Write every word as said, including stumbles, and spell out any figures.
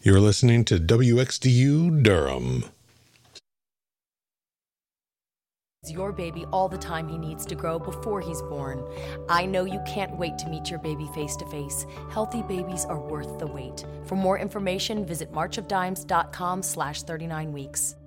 You're listening to W X D U Durham. Your baby all the time he needs to grow before he's born. I know you can't wait to meet your baby face to face. Healthy babies are worth the wait. For more information, visit marchofdimes.com slash 39 weeks.